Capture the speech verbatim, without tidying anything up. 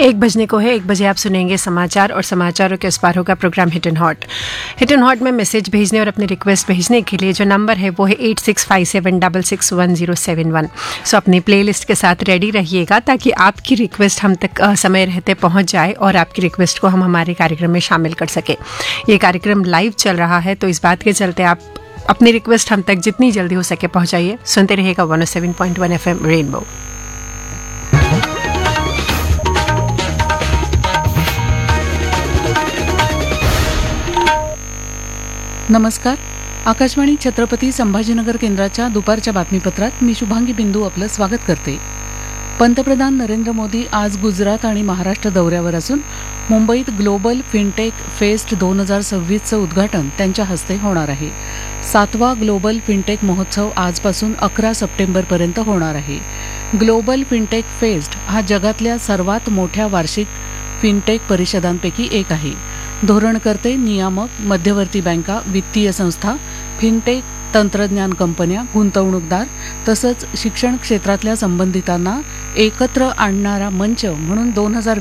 एक बजने को है। एक बजे आप सुनेंगे समाचार और समाचारों के उस पार होगा programme hit end hot. Hit end hot में मैसेज भेजने और अपनी रिक्वेस्ट भेजने के लिए जो नंबर है वो है एट सिक्स फाइव सेवन डबल सिक्स वन जीरो सेवन वन। सो अपनी प्लेलिस्ट के साथ रेडी रहिएगा ताकि आपकी रिक्वेस्ट हम तक आ, समय रहते पहुंच जाए और आपकी रिक्वेस्ट को हम हमारे कार्यक्रम में शामिल कर सके। ये कार्यक्रम लाइव चल रहा है तो इस बात के चलते आप अपनी रिक्वेस्ट हम तक जितनी जल्दी हो सके पहुंचाइए। सुनते रहिएगा one O seven point one F M rainbow. नमस्कार. आकाशवाणी छत्रपती संभाजीनगर केंद्राच्या दुपारच्या बातमीपत्रात मी शुभांगी बिंदू आपलं स्वागत करते. पंतप्रधान नरेंद्र मोदी आज गुजरात आणि महाराष्ट्र दौऱ्यावर असून मुंबईत ग्लोबल फिनटेक फेस्ट दोन हजार सव्वीसचं उद्घाटन त्यांच्या हस्ते होणार आहे. सातवा ग्लोबल फिनटेक महोत्सव आजपासून अकरा सप्टेंबरपर्यंत होणार आहे. ग्लोबल फिनटेक फेस्ट हा जगातल्या सर्वात मोठ्या वार्षिक फिनटेक परिषदांपैकी एक आहे. धोरणकर्ते, नियामक, मध्यवर्ती बँका, वित्तीय संस्था, फिनटेक, तंत्रज्ञान कंपन्या, गुंतवणूकदार तसंच शिक्षण क्षेत्रातल्या संबंधितांना एकत्र आणणारा मंच म्हणून दोन हजार